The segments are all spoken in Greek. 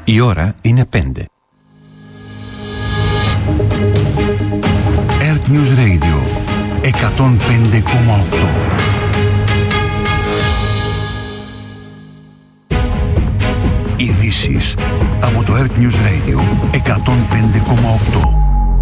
Η ώρα είναι 5. Earth News Radio 105,8. Ειδήσεις από το Earth News Radio 105,8.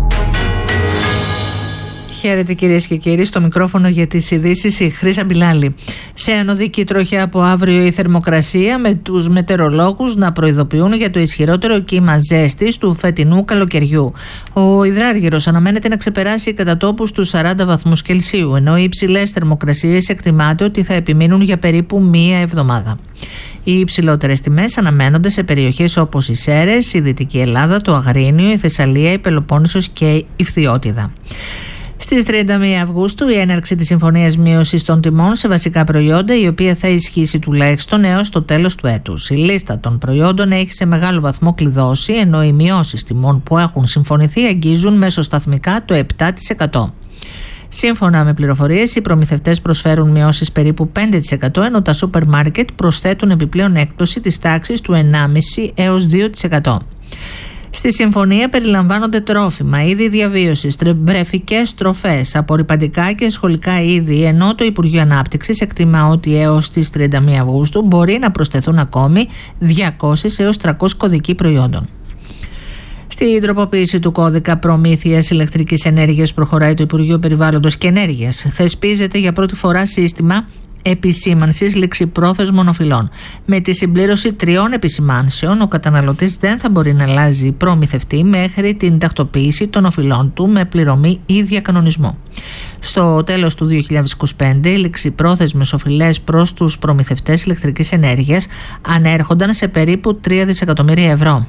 Χαίρετε κυρίες και κύριοι, στο μικρόφωνο για τις ειδήσεις η Χρύσα Μπιλάλη. Σε ανωδική τροχιά από αύριο η θερμοκρασία, με τους μετεωρολόγους να προειδοποιούν για το ισχυρότερο κύμα ζέστης του φετινού καλοκαιριού. Ο υδράργυρος αναμένεται να ξεπεράσει κατά τόπους τους 40 βαθμούς Κελσίου, ενώ οι υψηλές θερμοκρασίες εκτιμάται ότι θα επιμείνουν για περίπου μία εβδομάδα. Οι υψηλότερες τιμές αναμένονται σε περιοχές όπως οι Σέρρες, η Δυτική Ελλάδα, το Αγρίνιο, η Θεσσαλία, η Πελοπόννησος και η Ιφθυώτιδα. Στις 31 Αυγούστου η έναρξη της Συμφωνίας Μείωσης των Τιμών σε βασικά προϊόντα, η οποία θα ισχύσει τουλάχιστον έως το τέλος του έτους. Η λίστα των προϊόντων έχει σε μεγάλο βαθμό κλειδώσει, ενώ οι μειώσεις τιμών που έχουν συμφωνηθεί αγγίζουν μεσοσταθμικά το 7%. Σύμφωνα με πληροφορίες, οι προμηθευτές προσφέρουν μειώσεις περίπου 5%, ενώ τα σούπερ μάρκετ προσθέτουν επιπλέον έκπτωση της τάξης του 1,5% έως 2%. Στη συμφωνία περιλαμβάνονται τρόφιμα, είδη διαβίωσης, βρεφικές τροφές, απορρυπαντικά και σχολικά είδη, ενώ το Υπουργείο Ανάπτυξης εκτιμά ότι έως τις 31 Αυγούστου μπορεί να προσθεθούν ακόμη 200 έως 300 κωδικοί προϊόντων. Στην τροποποίηση του κώδικα προμήθειας ηλεκτρικής ενέργειας προχωράει το Υπουργείο Περιβάλλοντος και Ενέργειας. Θεσπίζεται για πρώτη φορά σύστημα επισήμανσης ληξιπρόθεσμων οφειλών. Με τη συμπλήρωση 3 επισημάνσεων, ο καταναλωτής δεν θα μπορεί να αλλάζει προμηθευτή μέχρι την τακτοποίηση των οφειλών του με πληρωμή ή διακανονισμό. Στο τέλος του 2025, οι ληξιπρόθεσμες οφειλές προς τους προμηθευτές ηλεκτρικής ενέργειας ανέρχονταν σε περίπου 3 δισεκατομμύρια ευρώ.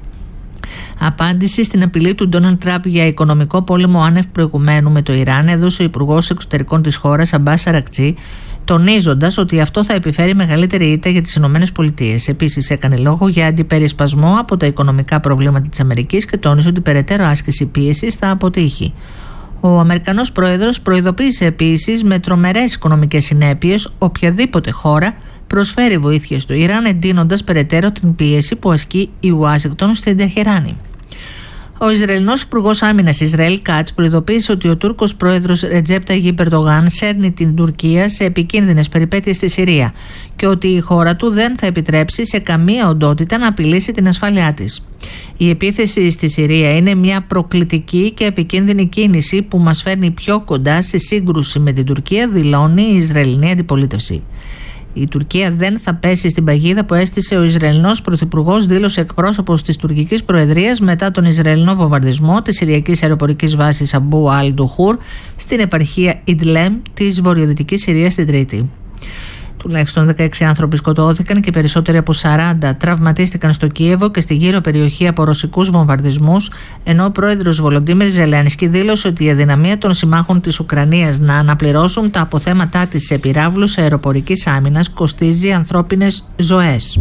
Απάντηση στην απειλή του Ντόναλντ Τραμπ για οικονομικό πόλεμο άνευ προηγουμένου με το Ιράν έδωσε ο Υπουργός Εξωτερικών της χώρας, Αμπάς Αρακτσί, τονίζοντας ότι αυτό θα επιφέρει μεγαλύτερη ήττα για τις ΗΠΑ. Επίσης, έκανε λόγο για αντιπερισπασμό από τα οικονομικά προβλήματα της Αμερικής και τόνισε ότι περαιτέρω άσκηση πίεσης θα αποτύχει. Ο Αμερικανός Πρόεδρος προειδοποίησε επίσης με τρομερές οικονομικές συνέπειες οποιαδήποτε χώρα προσφέρει βοήθεια στο Ιράν, εντείνοντας περαιτέρω την πίεση που ασκεί η Ουάσιγκτον στην Τεχεράνη. Ο Ισραηλινός Υπουργός Άμυνας Ισραήλ Κάτς προειδοποίησε ότι ο Τούρκος Πρόεδρος Ρετζέπ Ταγιίπ Ερντογάν σέρνει την Τουρκία σε επικίνδυνες περιπέτειες στη Συρία και ότι η χώρα του δεν θα επιτρέψει σε καμία οντότητα να απειλήσει την ασφάλειά της. Η επίθεση στη Συρία είναι μια προκλητική και επικίνδυνη κίνηση που μας φέρνει πιο κοντά σε σύγκρουση με την Τουρκία, δηλώνει η Ισραηλινή αντιπολίτευση. Η Τουρκία δεν θα πέσει στην παγίδα που έστησε ο Ισραηλινός Πρωθυπουργός, δήλωσε εκπρόσωπος της τουρκικής προεδρίας μετά τον Ισραηλινό βομβαρδισμό της Συριακής αεροπορικής βάσης Αμπού Αλ-Ντουχούρ στην επαρχία Ιντλέμ της βορειοδυτικής Συρίας την Τρίτη. Τουλάχιστον 16 άνθρωποι σκοτώθηκαν και περισσότεροι από 40 τραυματίστηκαν στο Κίεβο και στη γύρω περιοχή από ρωσικούς βομβαρδισμούς, ενώ ο πρόεδρος Βολοντίμιρ Ζελένσκι δήλωσε ότι η αδυναμία των συμμάχων της Ουκρανίας να αναπληρώσουν τα αποθέματά της σε πυράβλους αεροπορικής άμυνας κοστίζει ανθρώπινες ζωές.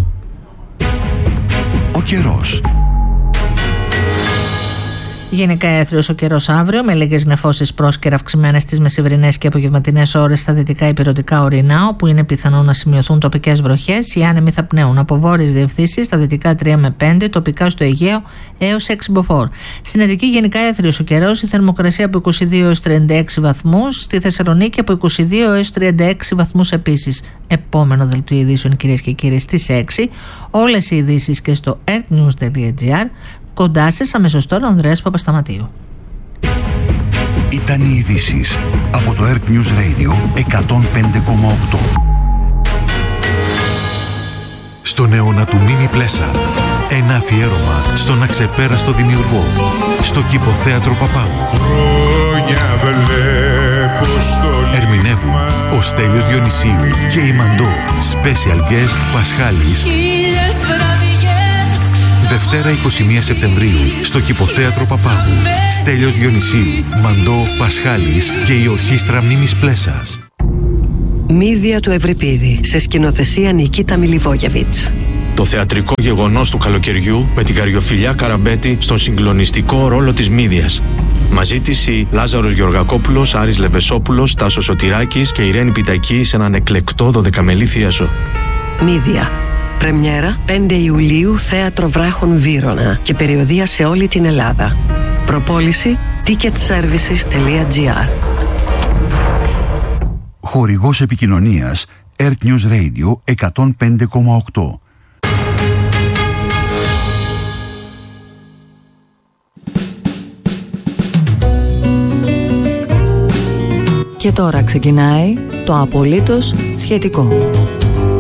Ο καιρός. Γενικά έθριος ο καιρός αύριο, με λίγες νεφώσεις πρόσκαιρα αυξημένες στις μεσημβρινές και απογευματινές ώρες στα δυτικά υπηρετικά ορεινά, όπου είναι πιθανό να σημειωθούν τοπικές βροχές. Οι άνεμοι θα πνέουν από βόρειες διευθύνσεις, στα δυτικά 3 με 5, τοπικά στο Αιγαίο έως 6 μποφόρ. Στην Αττική γενικά έθριος ο καιρός, η θερμοκρασία από 22 έως 36 βαθμούς, στη Θεσσαλονίκη από 22 έως 36 βαθμούς επίσης. Επόμενο δελτίο ειδήσεων, κυρίες και κύριοι, στις 6. Όλες οι ειδήσεις και στο earthnews.gr. Κοντά σας αμέσως τώρα ο Ανδρέας Παπασταματίου. Ήταν οι ειδήσεις από το Earth News Radio 105,8. Στον αιώνα του Μίνι Πλέσα, ένα αφιέρωμα στον αξεπέραστο δημιουργό, στο Κηποθέατρο Παπάγου. Ερμηνεύουν ο Στέλιος Διονυσίου και η Μαντώ. Special guest Πασχάλης. Δευτέρα 21 Σεπτεμβρίου στο Κηποθέατρο Παπάγου. Στέλιος Διονυσίου, Μαντώ, Πασχάλης και η Ορχήστρα Μίμης Πλέσας. Μύδια του Ευρυπίδη, σε σκηνοθεσία Νικίτα Μιλιβόγεβιτς. Το θεατρικό γεγονός του καλοκαιριού με την Καριοφιλιά Καραμπέτη στον συγκλονιστικό ρόλο της Μύδιας. Μαζί της η Λάζαρος Γεωργακόπουλος, Άρης Λεμπεσόπουλος, Τάσος Σωτηράκης και Ιρένη Πιτακή σε έναν εκλεκτό 12μελή θίασο. Μύδια. Πρεμιέρα 5 Ιουλίου, Θέατρο Βράχων Βύρωνα και περιοδεία σε όλη την Ελλάδα. Προπόληση ticketservices.gr. Χορηγός επικοινωνίας Earth News Radio 105,8. Και τώρα ξεκινάει το απολύτως σχετικό.